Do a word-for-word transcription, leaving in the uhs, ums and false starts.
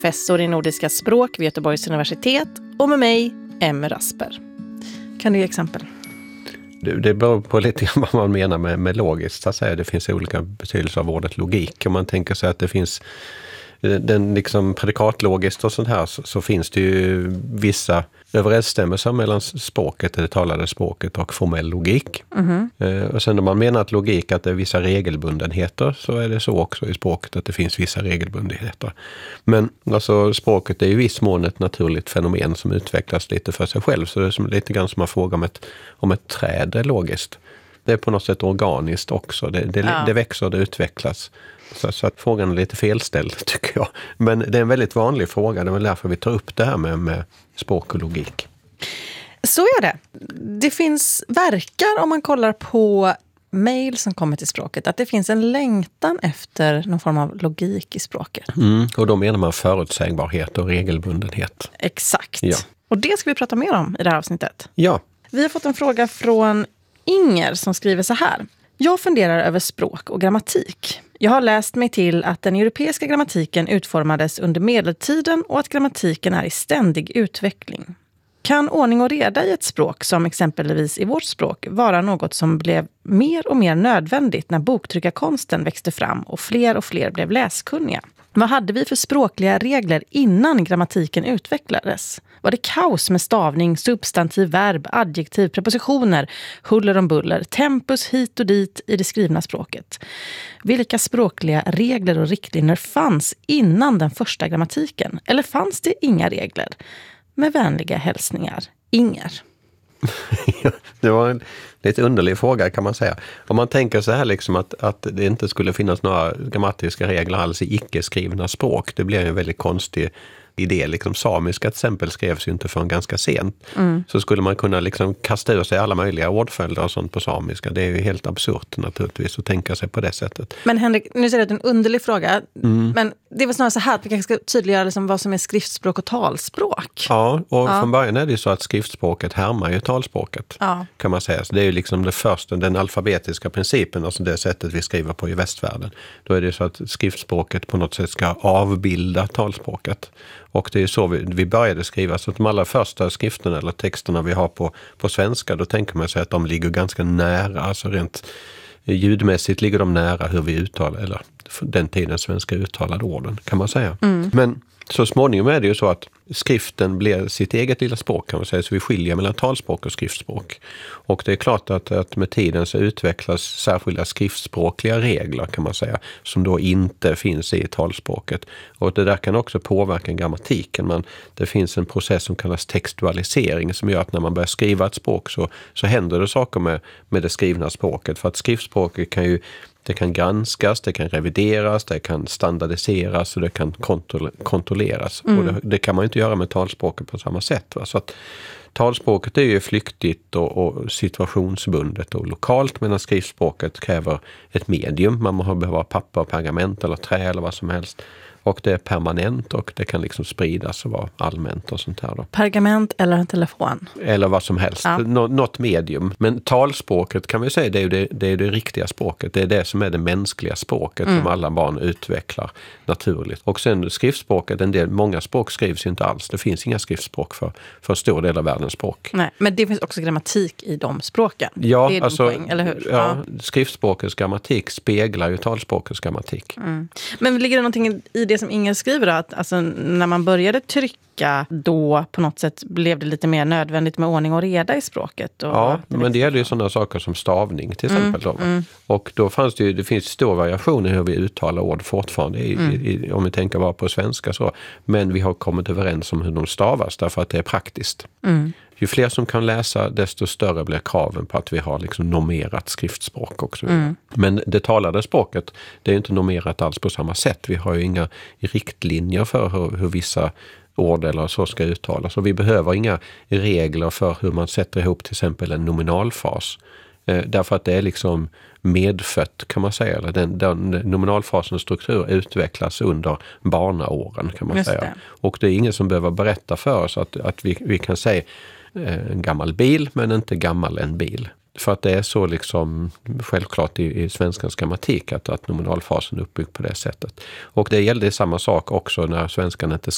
professor i nordiska språk vid Göteborgs universitet, och med mig, Emmy Rasper. Kan du ge exempel? Det, det beror på lite grann vad man menar med, med logiskt. Så att säga. Det finns olika betydelser av ordet logik. Om man tänker sig att det finns den liksom predikatlogiskt och sånt här, så, så finns det ju vissa överensstämmelser mellan språket, det talade språket, och formell logik. Mm. Eh, och sen om man menar att logik, att det är vissa regelbundenheter, så är det så också i språket att det finns vissa regelbundenheter. Men alltså språket är i viss mån ett naturligt fenomen som utvecklas lite för sig själv, så det är som, lite grann som att fråga om ett, om ett träd är logiskt. Det är på något sätt organiskt också, det, det, ja. det växer och det utvecklas. Så, så att frågan är lite felställd, tycker jag. Men det är en väldigt vanlig fråga. Det är väl därför vi tar upp det här med, med språk och logik. Så är det. Det finns, verkar om man kollar på mejl som kommer till språket, att det finns en längtan efter någon form av logik i språket. Mm, och då menar man förutsägbarhet och regelbundenhet. Exakt. Ja. Och det ska vi prata mer om i det här avsnittet. Ja. Vi har fått en fråga från Inger som skriver så här. Jag funderar över språk och grammatik. Jag har läst mig till att den europeiska grammatiken utformades under medeltiden och att grammatiken är i ständig utveckling. Kan ordning och reda i ett språk, som exempelvis i vårt språk, vara något som blev mer och mer nödvändigt när boktryckarkonsten växte fram och fler och fler blev läskunniga? Vad hade vi för språkliga regler innan grammatiken utvecklades? Var det kaos med stavning, substantiv, verb, adjektiv, prepositioner, huller om buller, tempus hit och dit i det skrivna språket? Vilka språkliga regler och riktlinjer fanns innan den första grammatiken? Eller fanns det inga regler? Med vänliga hälsningar, Inger. Det var en lite underlig fråga, kan man säga. Om man tänker så här liksom att, att det inte skulle finnas några grammatiska regler alls i icke-skrivna språk, det blir en väldigt konstig idé. Liksom samiska till exempel skrevs ju inte förrän ganska sent. Mm. Så skulle man kunna liksom kasta ur sig alla möjliga ordföljder och sånt på samiska. Det är ju helt absurt naturligtvis att tänka sig på det sättet. Men Henrik, nu säger du att det är en underlig fråga. Mm. Men det är väl snarare så här att vi kanske ska tydliggöra liksom vad som är skriftspråk och talspråk. Ja, och ja. Från början är det ju så att skriftspråket härmar ju talspråket. Ja. Kan man säga. Så det är ju liksom det första, den alfabetiska principen, alltså det sättet vi skriver på i västvärlden. Då är det så att skriftspråket på något sätt ska avbilda talspråket. Och det är så vi, vi började skriva. Så att de allra första skrifterna eller texterna vi har på, på svenska, då tänker man sig att de ligger ganska nära. Alltså rent ljudmässigt ligger de nära hur vi uttalar, eller den tiden svenska uttalade orden, kan man säga. Mm. Men så småningom är det ju så att skriften blir sitt eget lilla språk, kan man säga, så vi skiljer mellan talspråk och skriftspråk. Och det är klart att, att med tiden så utvecklas särskilda skriftspråkliga regler, kan man säga, som då inte finns i talspråket. Och det där kan också påverka grammatiken. Man, det finns en process som kallas textualisering som gör att när man börjar skriva ett språk så, så händer det saker med, med det skrivna språket. För att skriftspråket kan ju Det kan granskas, det kan revideras, det kan standardiseras och det kan kontroll- kontrolleras. Mm. Och det, det kan man ju inte göra med talspråket på samma sätt. Va? Så att talspråket är ju flyktigt och, och situationsbundet och lokalt, medan skriftspråket kräver ett medium. Man behöver ha papper, pergament eller trä eller vad som helst. Och det är permanent och det kan liksom spridas och vara allmänt och sånt här då. Pergament eller en telefon. Eller vad som helst. Ja. Nå- något medium. Men talspråket kan vi säga, det är ju det, det, är det riktiga språket. Det är det som är det mänskliga språket mm. som alla barn utvecklar naturligt. Och sen skriftspråket, en del, många språk skrivs ju inte alls. Det finns inga skriftspråk för, för en stor del av världens språk. Nej, men det finns också grammatik i de språken. Ja, det är alltså, poäng, eller hur? Ja, Ja. Skriftspråkets grammatik speglar ju talspråkets grammatik. Mm. Men ligger det någonting i det som Inger skriver då, att alltså, när man började trycka då på något sätt blev det lite mer nödvändigt med ordning och reda i språket? Och ja, det men det gäller ju sådana saker som stavning till exempel. Mm, mm. Och då fanns det ju, det finns stor variation i hur vi uttalar ord fortfarande, i, mm. i, om vi tänker bara på svenska så. Men vi har kommit överens om hur de stavas därför att det är praktiskt. Mm. Ju fler som kan läsa, desto större blir kraven på att vi har liksom normerat skriftspråk också. Mm. Men det talade språket, det är inte normerat alls på samma sätt. Vi har ju inga riktlinjer för hur, hur vissa ord eller så ska uttalas. Och vi behöver inga regler för hur man sätter ihop till exempel en nominalfas. Eh, därför att det är liksom medfött, kan man säga. Eller den, den nominalfasens struktur utvecklas under barnaåren, kan man Just säga. det. Och det är ingen som behöver berätta för oss att, att vi, vi kan säga en gammal bil, men inte gammal en bil. För att det är så liksom självklart i, i svenskans grammatik att, att nominalfasen är uppbyggd på det sättet. Och det gällde samma sak också när svenskan inte